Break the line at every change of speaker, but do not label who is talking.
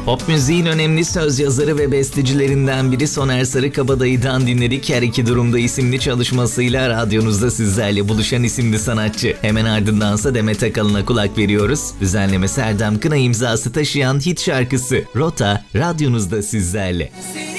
Pop müziğin önemli söz yazarı ve bestecilerinden biri Soner Sarıkabadayı'dan dinledik. Her iki durumda isimli çalışmasıyla radyonuzda sizlerle buluşan isimli sanatçı. Hemen ardındansa Demet Akalın'a kulak veriyoruz. Düzenlemesi Erdem Kına imzası taşıyan hit şarkısı Rota radyonuzda sizlerle.